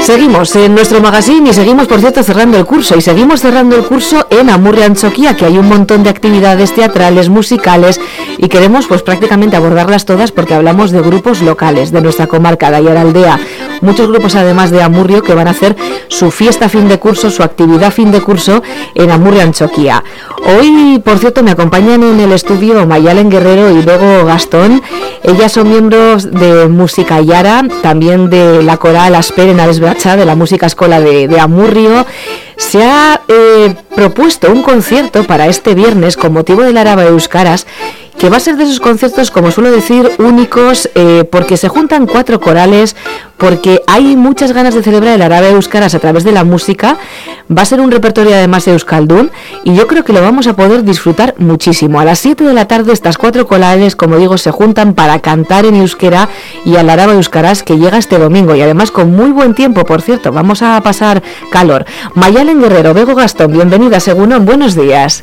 Seguimos en nuestro magazine y seguimos, por cierto, cerrando el curso. Y seguimos cerrando el curso en Amurrio Antxokia, que hay un montón de actividades teatrales, musicales, y queremos pues prácticamente abordarlas todas porque hablamos de grupos locales de nuestra comarca, de Aiaraldea. Muchos grupos, además de Amurrio, que van a hacer su fiesta fin de curso, su actividad fin de curso en Amurrio Antxokia. Hoy, por cierto, me acompañan en el estudio Mayalen Guerrero y Bego Gastón. Ellas son miembros de Música Yara, también de la coral Asperen Aresbracha, de la música escola de Amurrio. Se ha propuesto un concierto para este viernes con motivo del Araba Euskaraz, que va a ser de esos conciertos, como suelo decir, únicos, porque se juntan 4 corales, porque hay muchas ganas de celebrar el Araba Euskaraz a través de la música. Va a ser un repertorio además euskaldun y yo creo que lo vamos a poder disfrutar muchísimo. A las 7 de la tarde estas 4 corales, como digo, se juntan para cantar en euskera y al Araba Euskaraz, que llega este domingo, y además con muy buen tiempo, por cierto. Vamos a pasar calor. Mayalen Guerrero, Bego Gastón, bienvenidas. Egunon, buenos días.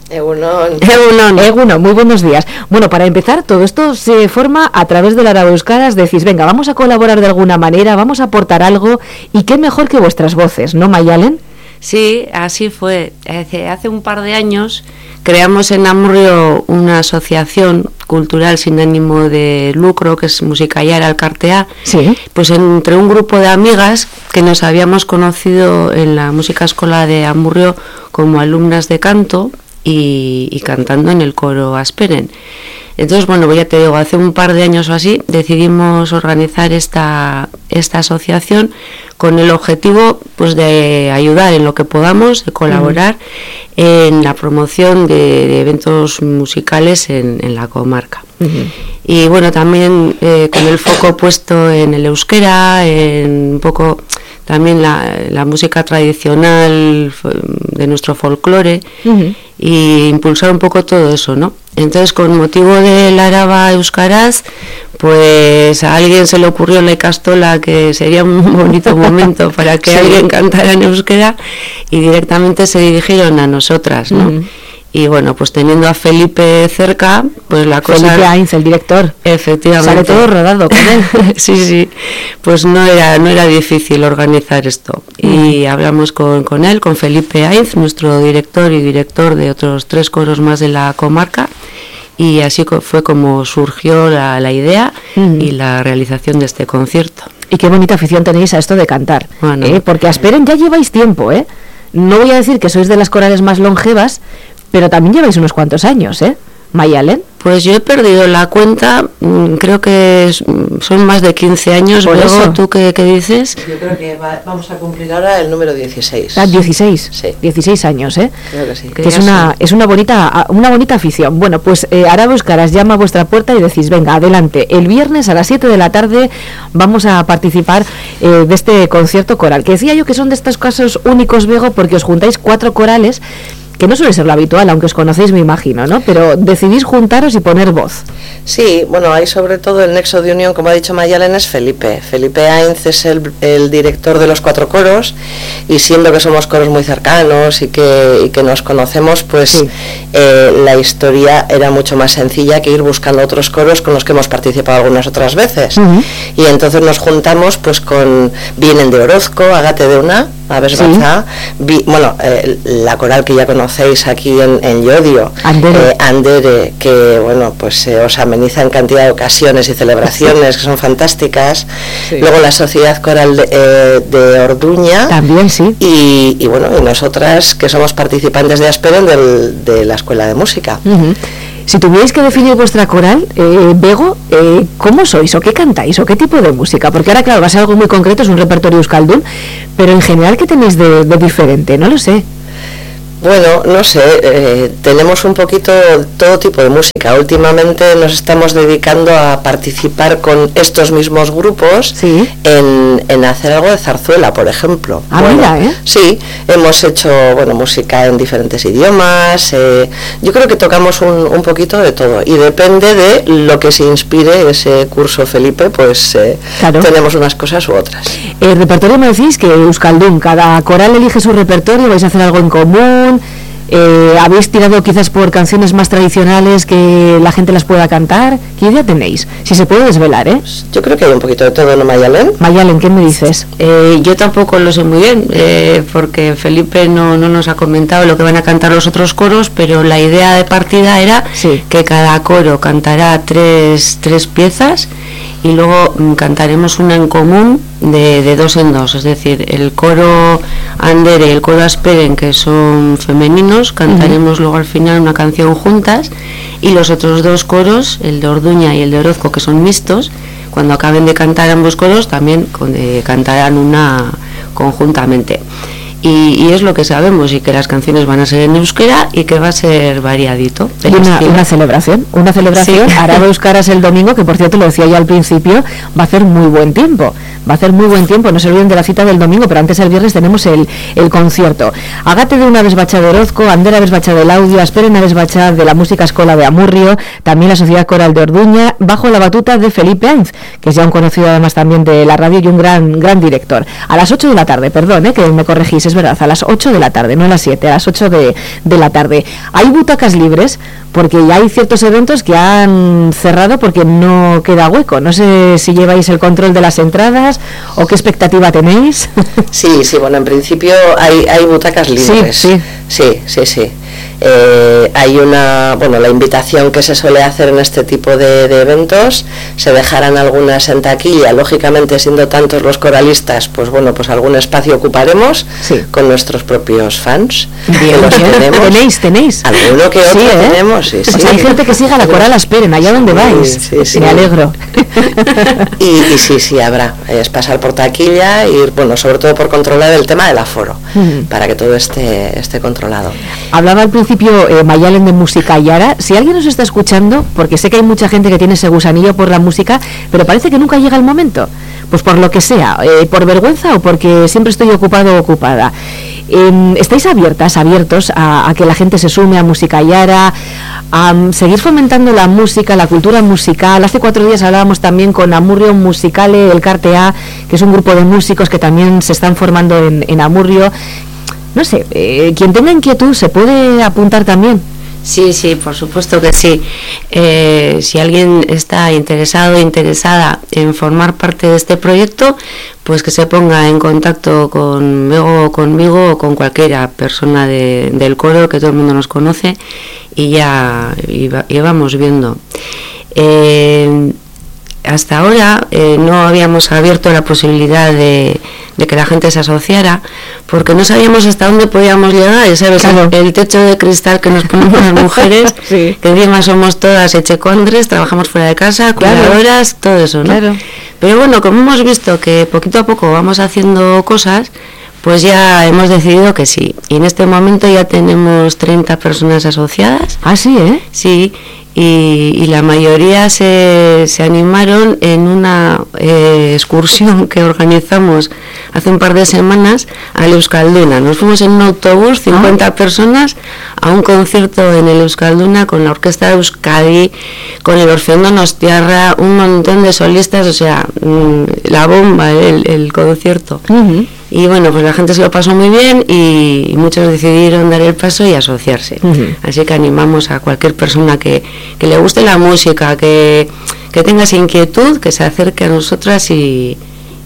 Egunon, muy buenos días. Bueno, para empezar, todo esto se forma a través del Araba Euskaraz. Decís, venga, vamos a colaborar de alguna manera, vamos a aportar algo, y qué mejor que vuestras voces, ¿no, Mayalen? Sí, así fue. Hace un par de años creamos en Amurrio una asociación cultural sin ánimo de lucro, que es Música Yara Alkartea. Sí. Pues entre un grupo de amigas que nos habíamos conocido en la música escola de Amurrio como alumnas de canto y cantando en el coro Asperen. Entonces, bueno, ya te digo, hace un par de años o así decidimos organizar esta asociación con el objetivo pues de ayudar en lo que podamos, de colaborar en la promoción de eventos musicales en la comarca. Y bueno, también con el foco puesto en el euskera, en un poco también la música tradicional de nuestro folclore, y impulsar un poco todo eso, ¿no? Entonces, con motivo del Araba Euskaraz, pues a alguien se le ocurrió en la Ikastola que sería un bonito momento para que alguien cantara en euskera, y directamente se dirigieron a nosotras, ¿no? Y bueno, pues teniendo a Felipe cerca, pues la cosa... Felipe Ainz, el director. Efectivamente. Sale todo rodado con él. Sí, pues no era difícil organizar esto. Y hablamos con él, con Felipe Ainz, nuestro director y director de otros 3 coros más de la comarca, y así fue como surgió la idea y la realización de este concierto. Y qué bonita afición tenéis a esto de cantar, bueno, porque Asperen ya lleváis tiempo, no voy a decir que sois de las corales más longevas, pero también lleváis unos cuantos años, Mayalen. Pues yo he perdido la cuenta, creo que son más de 15 años. Luego, ¿tú qué dices? Yo creo que vamos a cumplir ahora el número 16. 16, sí. 16 años, Creo que sí. Que es una bonita afición. Bueno, pues Araba Euskaraz llama a vuestra puerta y decís, venga, adelante. El viernes a las 7 de la tarde vamos a participar de este concierto coral. Que decía yo que son de estos casos únicos, Bego, porque os juntáis 4 corales, que no suele ser lo habitual, aunque os conocéis, me imagino, ¿no? Pero decidís juntaros y poner voz. Sí, bueno, hay sobre todo el nexo de unión, como ha dicho Mayalen, es Felipe. Felipe Ainz es el director de los 4 coros, y siendo que somos coros muy cercanos y que nos conocemos, pues sí. La historia era mucho más sencilla que ir buscando otros coros con los que hemos participado algunas otras veces. Y entonces nos juntamos pues vienen de Orozco, Agate de Una, Aresbracha, la coral que ya conocéis aquí en Llodio, Andere, que bueno, pues os ameniza en cantidad de ocasiones y celebraciones que son fantásticas. Sí. Luego la Sociedad Coral de Orduña también, sí. Y bueno, y nosotras que somos participantes de Asperen de la Escuela de Música. Si tuvierais que definir vuestra coral, Bego, ¿cómo sois o qué cantáis o qué tipo de música? Porque ahora, claro, va a ser algo muy concreto, es un repertorio euskaldun, pero en general, ¿qué tenéis de diferente? No lo sé. Bueno, no sé, tenemos un poquito todo tipo de música. Últimamente nos estamos dedicando a participar con estos mismos grupos, ¿sí?, en hacer algo de zarzuela, por ejemplo. Mira, Sí, hemos hecho música en diferentes idiomas. Yo creo que tocamos un poquito de todo, y depende de lo que se inspire ese curso Felipe, pues claro, tenemos unas cosas u otras. El repertorio, me decís que euskaldun, cada coral elige su repertorio, vais a hacer algo en común. ¿Habéis tirado quizás por canciones más tradicionales que la gente las pueda cantar? ¿Qué idea tenéis? Si se puede desvelar, ¿eh? Yo creo que hay un poquito de todo, ¿no, Mayalen? Mayalen, ¿qué me dices? Yo tampoco lo sé muy bien, porque Felipe no nos ha comentado lo que van a cantar los otros coros, pero la idea de partida era que cada coro cantará tres piezas y luego cantaremos una en común de dos en dos, es decir, el coro Andere y el coro Asperen, que son femeninos, cantaremos luego al final una canción juntas, y los otros dos coros, el de Orduña y el de Orozco, que son mixtos, cuando acaben de cantar ambos coros también cantarán una conjuntamente. Y es lo que sabemos, y que las canciones van a ser en euskera y que va a ser variadito. Y una celebración, sí. Araba Euskaras el domingo, que por cierto lo decía ya al principio, va a hacer muy buen tiempo, no se olviden de la cita del domingo, pero antes el viernes tenemos el concierto. Agate de una Besbacha de Orozco, Andera Besbacha del Audio, Asperen Besbacha de la Música Escola de Amurrio, también la Sociedad Coral de Orduña, bajo la batuta de Felipe Ainz, que es ya un conocido además también de la radio y un gran director. A las 8 de la tarde, perdón, que me corregís, es verdad, a las 8 de la tarde, no a las 7, a las 8 de la tarde. Hay butacas libres, porque ya hay ciertos eventos que han cerrado porque no queda hueco. No sé si lleváis el control de las entradas o qué expectativa tenéis. Sí, bueno, en principio hay butacas libres. Sí. Hay la invitación que se suele hacer en este tipo de eventos, se dejarán algunas en taquilla, lógicamente siendo tantos los coralistas, pues algún espacio ocuparemos con nuestros propios fans. Bien, tenéis alguno que otro tenemos, sí. Pues hay gente que siga la coral Asperen, allá donde vais. Sí. Me alegro. Y sí, habrá, es pasar por taquilla, ir, sobre todo por controlar el tema del aforo, para que todo esté controlado. Hablaba al principio Mayalen de Música Yara. Si alguien nos está escuchando, porque sé que hay mucha gente que tiene ese gusanillo por la música, pero parece que nunca llega el momento, pues por lo que sea, por vergüenza o porque siempre estoy ocupado o ocupada, ¿estáis abiertos a que la gente se sume a Música Yara, a seguir fomentando la música, la cultura musical? Hace 4 días hablábamos también con Amurrio Musicale Elkarte A, que es un grupo de músicos que también se están formando en Amurrio. No sé, quien tenga inquietud se puede apuntar también. Sí, por supuesto que sí. Si alguien está interesado o interesada en formar parte de este proyecto, pues que se ponga en contacto conmigo o con cualquiera persona del coro, que todo el mundo nos conoce, y ya vamos viendo. Hasta ahora no habíamos abierto la posibilidad de que la gente se asociara, porque no sabíamos hasta dónde podíamos llegar, ¿sabes? Claro. El techo de cristal que nos ponemos las mujeres, que encima somos todas echecondres, trabajamos fuera de casa, cuidadoras, todo eso, ¿no? Claro. Pero bueno, como hemos visto que poquito a poco vamos haciendo cosas, pues ya hemos decidido que sí. Y en este momento ya tenemos 30 personas asociadas. Ah, sí, Sí. Y la mayoría se animaron en una excursión que organizamos hace un par de semanas a Euskalduna. Nos fuimos en un autobús, 50 personas, a un concierto en el Euskalduna con la Orquesta de Euskadi, con el Orfeón Donostiarra, un montón de solistas, o sea, la bomba, el concierto. Y bueno, pues la gente se lo pasó muy bien y muchos decidieron dar el paso y asociarse. Así que animamos a cualquier persona que le guste la música, que tenga esa inquietud, que se acerque a nosotras y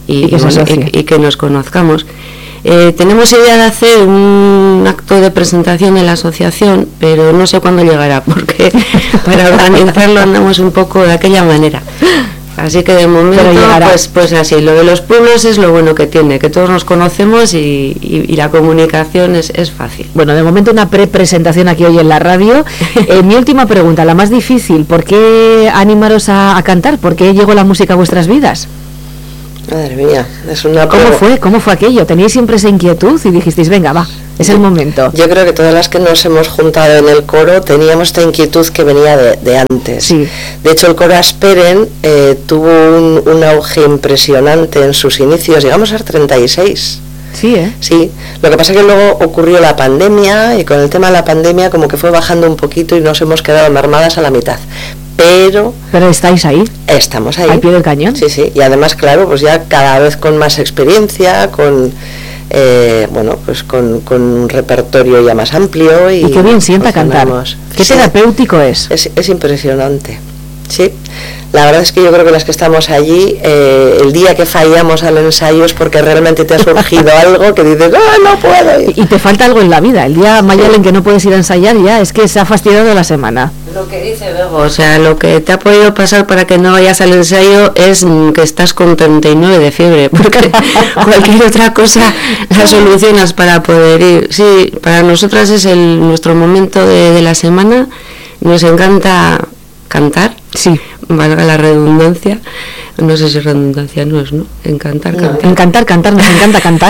que nos conozcamos. Tenemos idea de hacer un acto de presentación en la asociación, pero no sé cuándo llegará, porque para organizarlo andamos un poco de aquella manera. Así que de momento, pues así, lo de los pueblos es lo bueno que tiene, que todos nos conocemos y la comunicación es fácil. Bueno, de momento una presentación aquí hoy en la radio. Mi última pregunta, la más difícil, ¿por qué animaros a cantar? ¿Por qué llegó la música a vuestras vidas? Madre mía, es una ¿Cómo fue aquello? ¿Teníais siempre esa inquietud y dijisteis, venga, va, es el momento? Yo creo que todas las que nos hemos juntado en el coro teníamos esta inquietud que venía de antes. Sí. De hecho, el coro Asperen tuvo un auge impresionante en sus inicios, llegamos a ser 36. Sí, Sí, lo que pasa es que luego ocurrió la pandemia y con el tema de la pandemia como que fue bajando un poquito y nos hemos quedado mermadas a la mitad. Pero estáis ahí. Estamos ahí. Al pie del cañón. Sí, y además, claro, pues ya cada vez con más experiencia, con bueno, pues con un repertorio ya más amplio. Y qué bien sienta cantar. Qué terapéutico es. Es impresionante. Sí, la verdad es que yo creo que las que estamos allí, el día que fallamos al ensayo es porque realmente te ha surgido algo que dices, no puedo. Y te falta algo en la vida. El día, Mayalen, que no puedes ir a ensayar ya es que se ha fastidiado la semana. Lo que dice Bego, o sea, lo que te ha podido pasar para que no vayas al ensayo es que estás con 39 de fiebre, porque cualquier otra cosa la solucionas para poder ir. Sí, para nosotras es nuestro momento de la semana. Nos encanta cantar, sí, valga la redundancia, no sé si redundancia no es, ¿no? Cantar. Nos encanta cantar.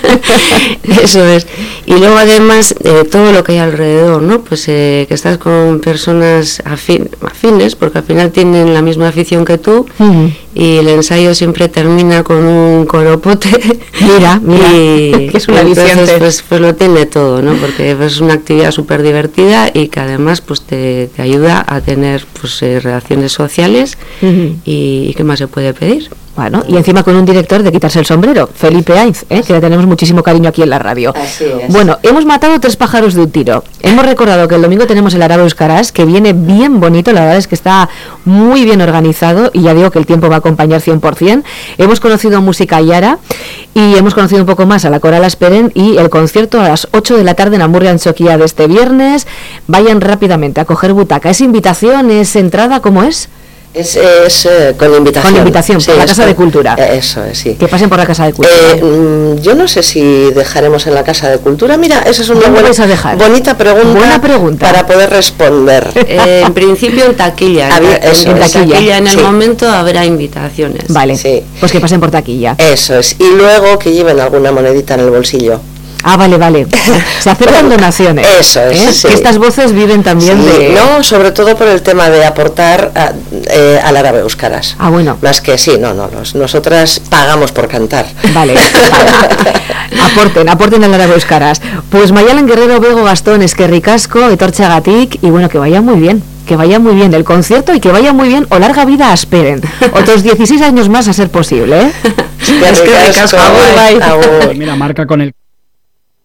Eso es. Y luego además todo lo que hay alrededor, ¿no? Pues que estás con personas afines, porque al final tienen la misma afición que tú, y el ensayo siempre termina con un coropote. Mira, y que es una aliciente. Pues lo tiene todo, ¿no? Porque es una actividad súper divertida y que además pues te ayuda a tener pues relaciones sociales y ¿qué más se puede pedir? Bueno, y encima con un director de quitarse el sombrero, Felipe Ainz, que le tenemos muchísimo cariño aquí en la radio. Así es. Bueno, hemos matado 3 pájaros de un tiro. Hemos recordado que el domingo tenemos el Árabe Euskaraz, que viene bien bonito, la verdad es que está muy bien organizado y ya digo que el tiempo va a acompañar 100%. Hemos conocido música Yara y hemos conocido un poco más a la Coral Asperen y el concierto a las 8 de la tarde en Amurrio Antxokia de este viernes. Vayan rápidamente a coger butaca. ¿Es invitación? ¿Es entrada? ¿Cómo es? Es con invitación. Con invitación, sí, por la Casa de Cultura. Eso es, sí. Que pasen por la Casa de Cultura. Yo no sé si dejaremos en la Casa de Cultura. Mira, esa es una bonita pregunta. Buena pregunta. Para poder responder. En principio en taquilla. En taquilla en el momento habrá invitaciones. Vale, sí. Pues que pasen por taquilla. Eso es. Y luego que lleven alguna monedita en el bolsillo. Ah, vale. Se aceptan donaciones. Eso es. Sí. Que estas voces viven también de... No, sobre todo por el tema de aportar al Árabe Euskaraz. Ah, bueno. Más que nosotras pagamos por cantar. Vale. Aporten al Árabe Euskaraz. Pues Mayalen Guerrero, Bego Gastón, eskerrik asko, etortzeagatik, y bueno, que vaya muy bien. Que vaya muy bien el concierto y que vaya muy bien o larga vida a Asperen. Otros 16 años más a ser posible, ¿eh? Eskerrik asko. Bye. Mira, marca con el